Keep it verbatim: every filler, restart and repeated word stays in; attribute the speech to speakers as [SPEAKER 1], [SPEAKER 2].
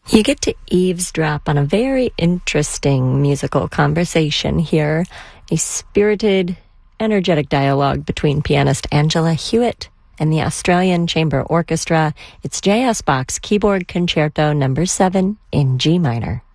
[SPEAKER 1] You get to eavesdrop on a very interesting musical conversation here, a spirited, energetic dialogue between pianist Angela Hewitt and the Australian Chamber Orchestra. It's J S. Bach's Keyboard Concerto number seven in G minor.